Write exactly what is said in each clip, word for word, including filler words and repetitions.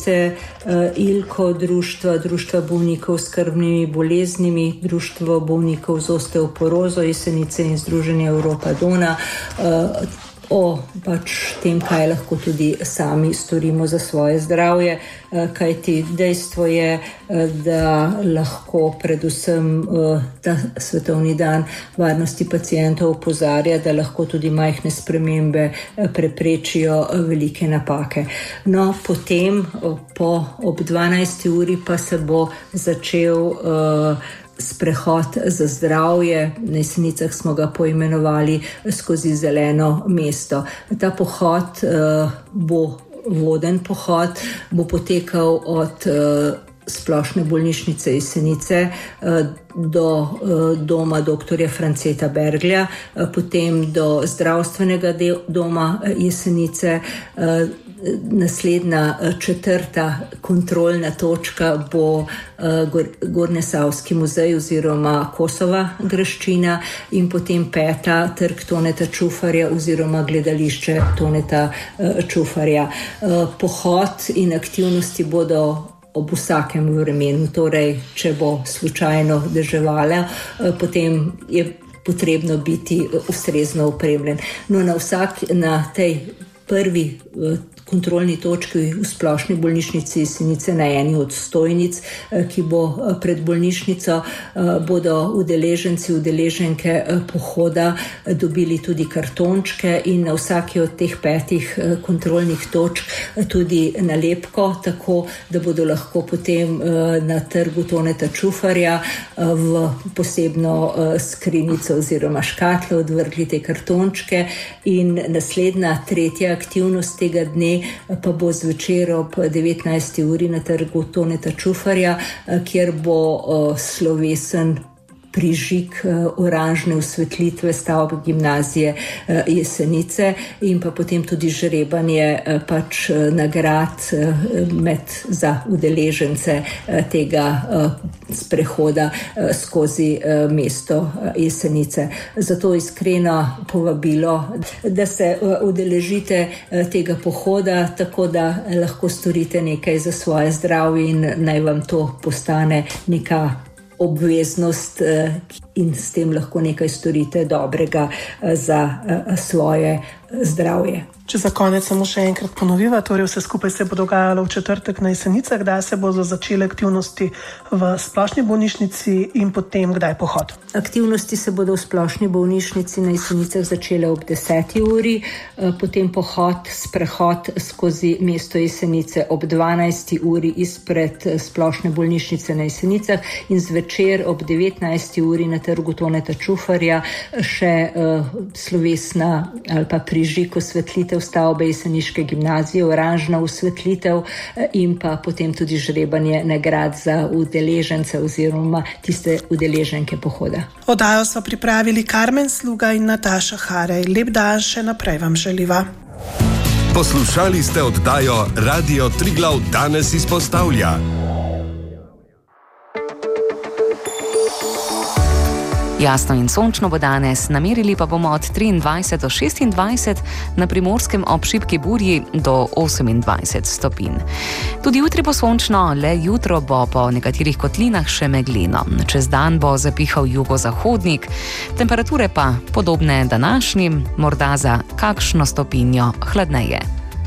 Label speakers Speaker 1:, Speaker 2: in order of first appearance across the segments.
Speaker 1: Jesenice, Ilko društva, društva bolnikov s krvnimi boleznimi, društvo bolnikov z osteoporozo Jesenice in Združenje Evropa Dona, o pač tem, kaj lahko tudi sami storimo za svoje zdravje, kajti dejstvo je, da lahko predvsem ta svetovni dan varnosti pacientov opozarja, da lahko tudi majhne spremembe preprečijo velike napake. No, potem po ob dvanajsti uri pa se bo začel sprehod za zdravje. Na Jesenicah smo ga poimenovali skozi zeleno mesto. Ta pohod uh, bo voden pohod, bo potekal od uh, Splošne bolnišnice Jesenice uh, do uh, doma doktorja Franceta Berglja, uh, potem do zdravstvenega doma Jesenice. Uh, Naslednja četrta kontrolna točka bo Gornjesavski muzej oziroma Kosova graščina in potem peta trg Toneta Čufarja oziroma gledališče Toneta Čufarja. Pohod in aktivnosti bodo ob vsakem vremenu, torej če bo slučajno deževalo, potem je potrebno biti ustrezno opremljen. No, na vsak, na tej prvi kontrolni točki v Splošni bolnišnici Jesenice, na eni od stojnic, ki bo pred bolnišnico, bodo udeleženci, udeleženke pohoda dobili tudi kartončke in na vsaki od teh petih kontrolnih točk tudi nalepko, tako da bodo lahko potem na trgu Toneta Čufarja v posebno skrinjico oziroma škatlo odvrgli te kartončke. In naslednja, tretja aktivnost tega dne pa bo zvečer ob devetnajsti uri na trgu Toneta Čufarja, kjer bo slovesen prižig oranžne osvetlitve stavbe gimnazije Jesenice in pa potem tudi žrebanje pač nagrad med za udeležence tega sprehoda skozi mesto Jesenice. Zato iskreno povabilo, da se udeležite tega pohoda, tako da lahko storite nekaj za svoje zdravje in naj vam to postane neka obveznost in s tem lahko nekaj storite dobrega za svoje zdravje.
Speaker 2: Če za konec samo še enkrat ponoviva, torej vse skupaj se bo dogajalo v četrtek na Jesenicah, kdaj se bodo začele aktivnosti v Splošni bolnišnici in potem kdaj pohod?
Speaker 1: Aktivnosti se bodo v Splošni bolnišnici na Jesenicah začele ob deseti uri, potem pohod, sprehod skozi mesto Jesenice ob dvanajsti uri izpred Splošne bolnišnice na Jesenicah in zvečer ob devetnajsti uri na trgu Toneta Čufarja še uh, slovesna ali pa prižig osvetlitev stavbe Jeseniške gimnazije, oranžna osvetlitev in pa potem tudi žrebanje nagrad za udeležence oziroma tiste udeleženke pohoda.
Speaker 2: Oddajo so pripravili Karmen Sluga in Nataša Harej. Lep dan še naprej vam želiva.
Speaker 3: Poslušali ste oddajo Radio Triglav danes izpostavlja.
Speaker 4: Jasno in sončno bo danes, namerili pa bomo od triindvajset do šestindvajset, na Primorskem ob šibki burji do osemindvajset stopinj. Tudi jutri bo sončno, le jutro bo po nekaterih kotlinah še megleno. Čez dan bo zapihal jugozahodnik, temperature pa podobne današnjim, morda za kakšno stopinjo hladneje.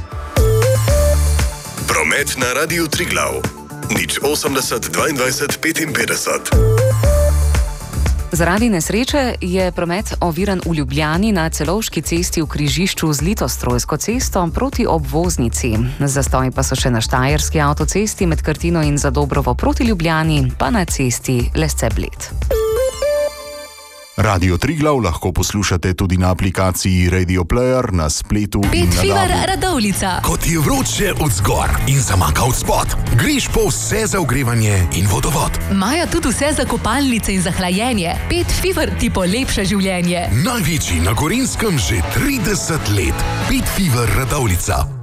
Speaker 3: Promet na Radiu Triglav. nič osemdeset dvaindvajset petinpetdeset.
Speaker 4: Zaradi nesreče je promet oviran v Ljubljani na Celovški cesti v križišču z Litostrojsko cesto proti obvoznici. Zastoji pa so še na Štajerski avtocesti med Krtino in Zadobrovo proti Ljubljani, pa na cesti Lesce-Bled.
Speaker 5: Radio Triglav lahko poslušate tudi na aplikaciji Radio Player, na spletu in na
Speaker 6: Petfiber Radovljica.
Speaker 3: Kot je vroče od zgor in zamaka od spod, greš po vse za ogrevanje in vodovod.
Speaker 6: Maja tudi vse za kopalnice in za hlajenje. Petfiber ti polepša življenje.
Speaker 3: Največji na Gorenjskem že trideset let. Petfiber Radovljica.